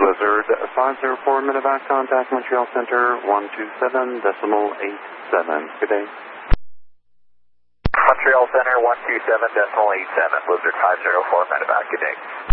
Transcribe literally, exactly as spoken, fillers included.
Blizzard five zero four medevac, contact Montreal Center one two seven decimal eight seven. Good day. Montreal Center one two seven decimal eight seven, Blizzard five zero four medevac, good day.